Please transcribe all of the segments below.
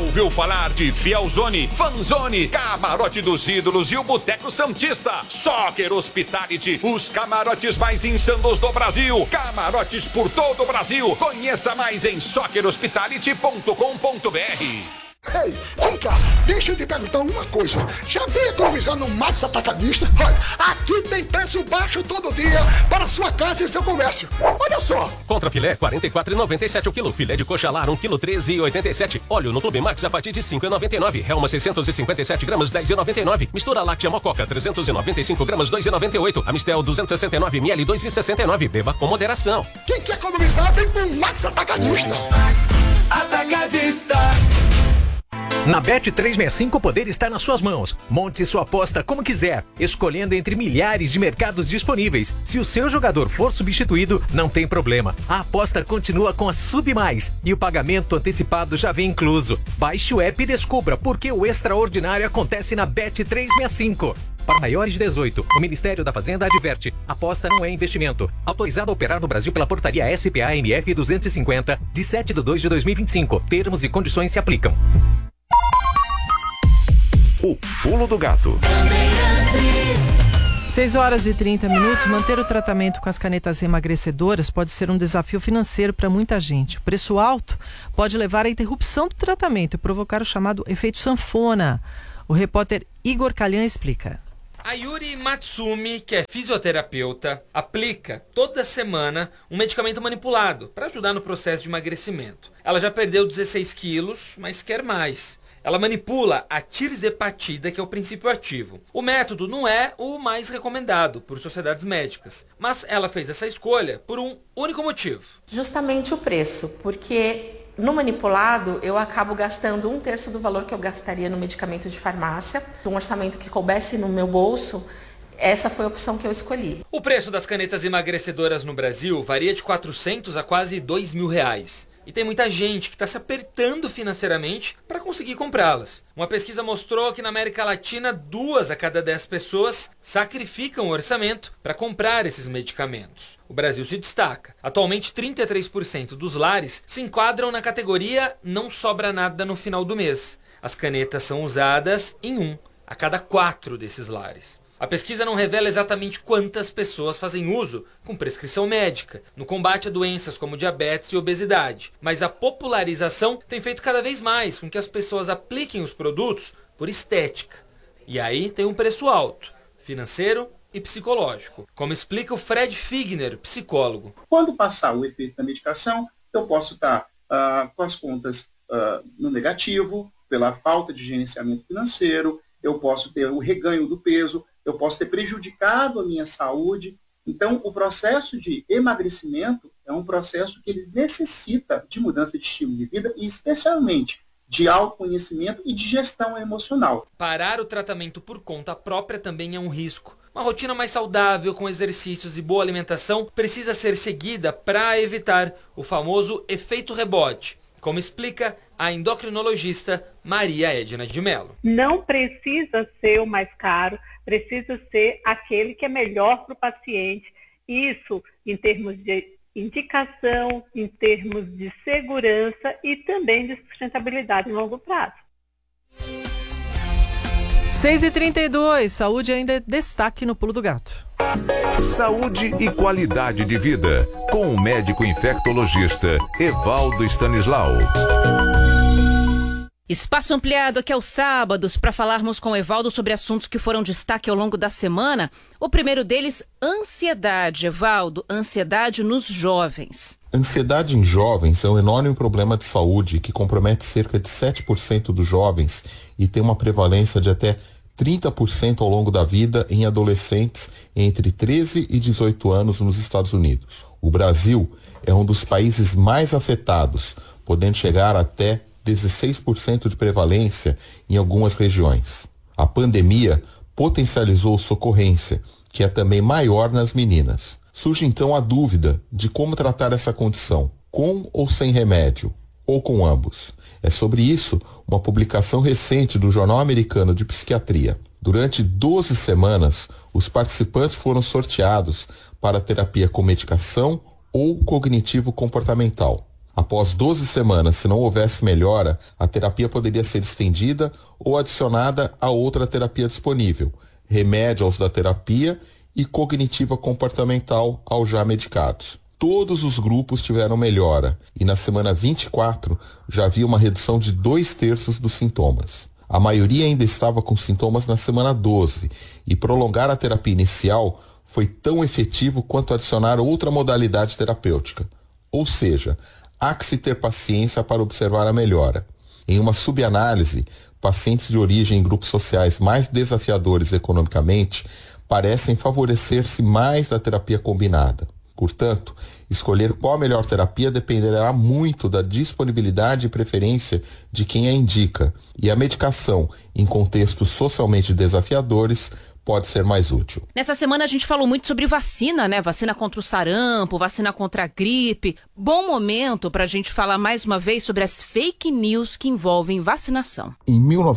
ouviu falar de Fielzone, Fanzone, Camarote dos Ídolos e o Boteco Santista? Soccer Hospitality, os camarotes mais insanos do Brasil. Camarotes por todo o Brasil. Conheça mais em soccerhospitality.com.br. Ei, vem cá, deixa eu te perguntar uma coisa. Já veio economizar no Max Atacadista? Olha, aqui tem preço baixo todo dia para sua casa e seu comércio. Olha só. Contra filé, R$ 44,97 o quilo. Filé de coxa lar, 1 kg, R$ 13,87. Óleo no Clube Max a partir de R$ 5,99. Helma 657 gramas, R$ 10,99. Mistura láctea Mococa, 395 gramas, R$ 2,98. Amistel 269 ml, R$ 2,69. Beba com moderação. Quem quer economizar, vem com o Max Atacadista. Max Atacadista. Na Bet365 o poder está nas suas mãos. Monte sua aposta como quiser, escolhendo entre milhares de mercados disponíveis. Se o seu jogador for substituído, não tem problema. A aposta continua com a Sub Mais e o pagamento antecipado já vem incluso. Baixe o app e descubra por que o extraordinário acontece na Bet365. Para maiores de 18, o Ministério da Fazenda adverte: aposta não é investimento. Autorizado a operar no Brasil pela portaria SPA-MF 250, de 7/2/2025. Termos e condições se aplicam. O Pulo do Gato. 6h30. Manter o tratamento com as canetas emagrecedoras pode ser um desafio financeiro para muita gente. O preço alto pode levar à interrupção do tratamento e provocar o chamado efeito sanfona. O repórter Igor Calhan explica. A Yuri Matsumi, que é fisioterapeuta, aplica toda semana um medicamento manipulado para ajudar no processo de emagrecimento. Ela já perdeu 16 quilos, mas quer mais. Ela manipula a tirzepatida, que é o princípio ativo. O método não é o mais recomendado por sociedades médicas, mas ela fez essa escolha por um único motivo. Justamente o preço, porque no manipulado eu acabo gastando 1/3 do valor que eu gastaria no medicamento de farmácia. Um orçamento que coubesse no meu bolso, essa foi a opção que eu escolhi. O preço das canetas emagrecedoras no Brasil varia de 400 a quase R$2.000. E tem muita gente que está se apertando financeiramente para conseguir comprá-las. Uma pesquisa mostrou que na América Latina, 2 a cada 10 pessoas sacrificam o orçamento para comprar esses medicamentos. O Brasil se destaca. Atualmente, 33% dos lares se enquadram na categoria não sobra nada no final do mês. As canetas são usadas em 1 a cada 4 desses lares. A pesquisa não revela exatamente quantas pessoas fazem uso com prescrição médica no combate a doenças como diabetes e obesidade, mas a popularização tem feito cada vez mais com que as pessoas apliquem os produtos por estética. E aí tem um preço alto, financeiro e psicológico, como explica o Fred Figner, psicólogo. Quando passar o efeito da medicação, eu posso estar com as contas no negativo, pela falta de gerenciamento financeiro, eu posso ter o reganho do peso, eu posso ter prejudicado a minha saúde. Então, o processo de emagrecimento é um processo que ele necessita de mudança de estilo de vida e, especialmente, de autoconhecimento e de gestão emocional. Parar o tratamento por conta própria também é um risco. Uma rotina mais saudável, com exercícios e boa alimentação, precisa ser seguida para evitar o famoso efeito rebote, como explica a endocrinologista Maria Edna de Mello. Não precisa ser o mais caro, precisa ser aquele que é melhor para o paciente. Isso em termos de indicação, em termos de segurança e também de sustentabilidade em longo prazo. 6h32, saúde ainda é destaque no Pulo do Gato. Saúde e qualidade de vida, com o médico infectologista Evaldo Stanislau. Espaço ampliado aqui aos sábados para falarmos com o Evaldo sobre assuntos que foram destaque ao longo da semana. O primeiro deles, ansiedade. Evaldo, ansiedade nos jovens. Ansiedade em jovens é um enorme problema de saúde que compromete cerca de 7% dos jovens e tem uma prevalência de até 30% ao longo da vida em adolescentes entre 13 e 18 anos nos Estados Unidos. O Brasil é um dos países mais afetados, podendo chegar até 16% de prevalência em algumas regiões. A pandemia potencializou sua ocorrência, que é também maior nas meninas. Surge então a dúvida de como tratar essa condição, com ou sem remédio, ou com ambos. É sobre isso uma publicação recente do Jornal Americano de Psiquiatria. Durante 12 semanas, os participantes foram sorteados para terapia com medicação ou cognitivo-comportamental. Após 12 semanas, se não houvesse melhora, a terapia poderia ser estendida ou adicionada a outra terapia disponível, remédio aos da terapia e cognitiva comportamental aos já medicados. Todos os grupos tiveram melhora e na semana 24 já havia uma redução de 2/3 dos sintomas. A maioria ainda estava com sintomas na semana 12 e prolongar a terapia inicial foi tão efetivo quanto adicionar outra modalidade terapêutica. Ou seja, há que se ter paciência para observar a melhora. Em uma subanálise, pacientes de origem em grupos sociais mais desafiadores economicamente parecem favorecer-se mais da terapia combinada. Portanto, escolher qual a melhor terapia dependerá muito da disponibilidade e preferência de quem a indica, e a medicação, em contextos socialmente desafiadores, pode ser mais útil. Nessa semana a gente falou muito sobre vacina, né? Vacina contra o sarampo, vacina contra a gripe. Bom momento para a gente falar mais uma vez sobre as fake news que envolvem vacinação. Em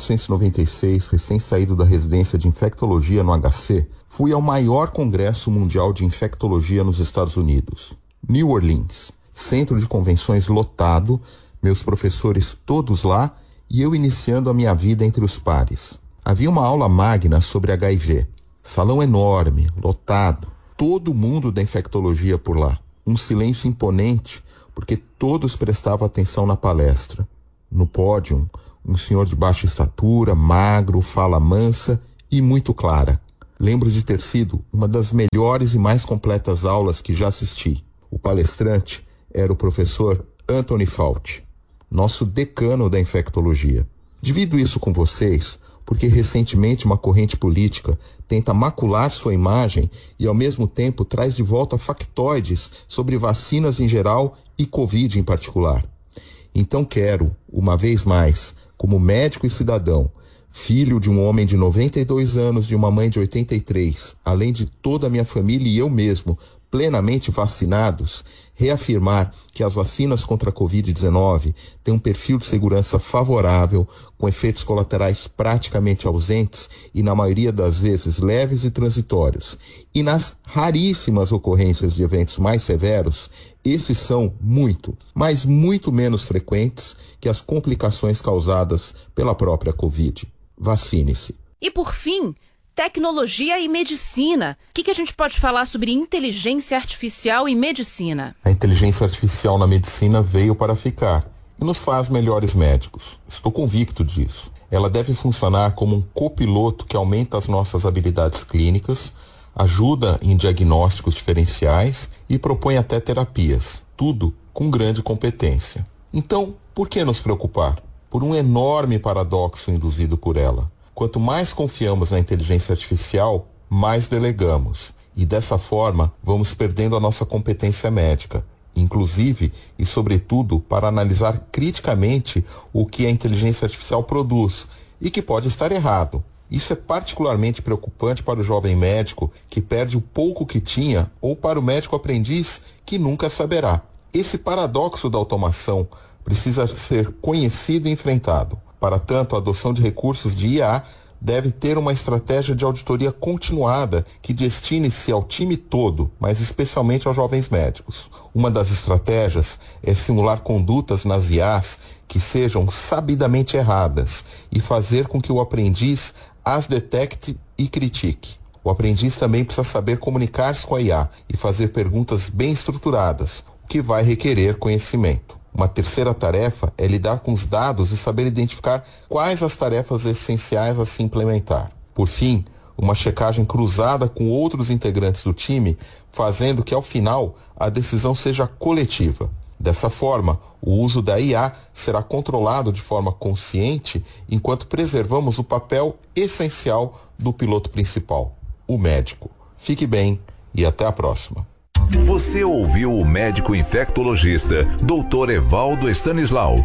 1996, recém-saído da residência de infectologia no HC, fui ao maior congresso mundial de infectologia nos Estados Unidos, New Orleans. Centro de convenções lotado, meus professores todos lá e eu iniciando a minha vida entre os pares. Havia uma aula magna sobre HIV. Salão enorme, lotado. Todo mundo da infectologia por lá. Um silêncio imponente, porque todos prestavam atenção na palestra. No pódio, um senhor de baixa estatura, magro, fala mansa e muito clara. Lembro de ter sido uma das melhores e mais completas aulas que já assisti. O palestrante era o professor Anthony Fauci, nosso decano da infectologia. Divido isso com vocês porque recentemente uma corrente política tenta macular sua imagem e ao mesmo tempo traz de volta factoides sobre vacinas em geral e Covid em particular. Então quero, uma vez mais, como médico e cidadão, filho de um homem de 92 anos e uma mãe de 83, além de toda a minha família e eu mesmo, plenamente vacinados, reafirmar que as vacinas contra a Covid-19 têm um perfil de segurança favorável, com efeitos colaterais praticamente ausentes e, na maioria das vezes, leves e transitórios. E nas raríssimas ocorrências de eventos mais severos, esses são muito, mas muito menos frequentes que as complicações causadas pela própria Covid. Vacine-se. E por fim, tecnologia e medicina. O que a gente pode falar sobre inteligência artificial e medicina? A inteligência artificial na medicina veio para ficar e nos faz melhores médicos. Estou convicto disso. Ela deve funcionar como um copiloto que aumenta as nossas habilidades clínicas, ajuda em diagnósticos diferenciais e propõe até terapias. Tudo com grande competência. Então, por que nos preocupar? Por um enorme paradoxo induzido por ela. Quanto mais confiamos na inteligência artificial, mais delegamos. E dessa forma, vamos perdendo a nossa competência médica, inclusive e sobretudo para analisar criticamente o que a inteligência artificial produz e que pode estar errado. Isso é particularmente preocupante para o jovem médico que perde o pouco que tinha ou para o médico aprendiz que nunca saberá. Esse paradoxo da automação precisa ser conhecido e enfrentado. Para tanto, a adoção de recursos de IA deve ter uma estratégia de auditoria continuada que destine-se ao time todo, mas especialmente aos jovens médicos. Uma das estratégias é simular condutas nas IAs que sejam sabidamente erradas e fazer com que o aprendiz as detecte e critique. O aprendiz também precisa saber comunicar-se com a IA e fazer perguntas bem estruturadas, o que vai requerer conhecimento. Uma terceira tarefa é lidar com os dados e saber identificar quais as tarefas essenciais a se implementar. Por fim, uma checagem cruzada com outros integrantes do time, fazendo que, ao final, a decisão seja coletiva. Dessa forma, o uso da IA será controlado de forma consciente, enquanto preservamos o papel essencial do piloto principal, o médico. Fique bem e até a próxima. Você ouviu o médico infectologista Dr. Evaldo Stanislau,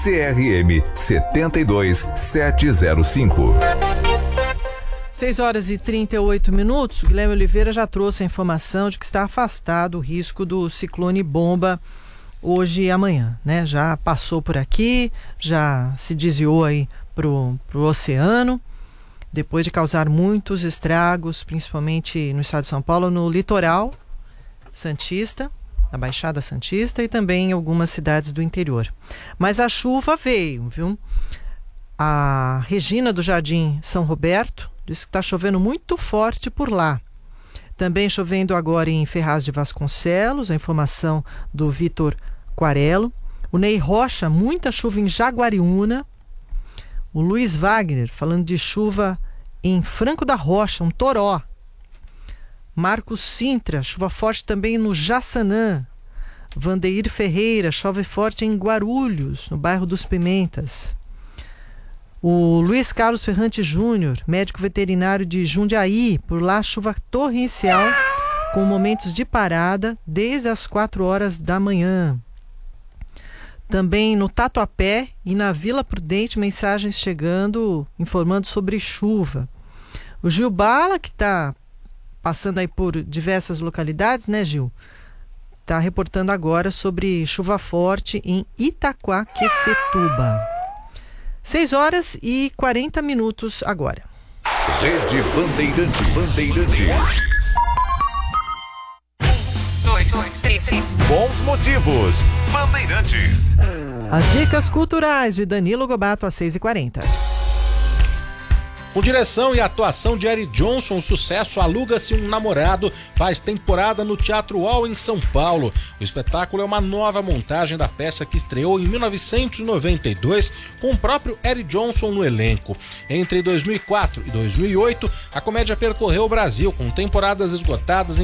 CRM 72705. 6h38. Guilherme Oliveira já trouxe a informação de que está afastado o risco do ciclone bomba hoje e amanhã, né? Já passou por aqui, já se desviou aí pro oceano, depois de causar muitos estragos, principalmente no estado de São Paulo, no litoral santista. na Baixada Santista e também em algumas cidades do interior. Mas a chuva veio, viu? A Regina do Jardim São Roberto disse que está chovendo muito forte por lá. Também chovendo agora em Ferraz de Vasconcelos, a informação do Vitor Quarello. O Ney Rocha, muita chuva em Jaguariúna. O Luiz Wagner, falando de chuva em Franco da Rocha, um toró. Marcos Sintra, chuva forte também no Jaçanã. Vandeir Ferreira, chove forte em Guarulhos, no bairro dos Pimentas. O Luiz Carlos Ferrante Júnior, médico veterinário de Jundiaí, por lá chuva torrencial, com momentos de parada desde as 4 horas da manhã. Também no Tatuapé e na Vila Prudente, mensagens chegando, informando sobre chuva. O Gil Bala, que está passando aí por diversas localidades, né, Gil? Está reportando agora sobre chuva forte em Itaquaquecetuba. 6h40 agora. Rede Bandeirantes. 2, 3. Bons motivos. Bandeirantes. As dicas culturais de Danilo Gobato às 6h40. Com direção e atuação de Eric Johnson, o sucesso Aluga-se um Namorado faz temporada no Teatro UOL em São Paulo. O espetáculo é uma nova montagem da peça que estreou em 1992 com o próprio Eric Johnson no elenco. Entre 2004 e 2008, a comédia percorreu o Brasil com temporadas esgotadas em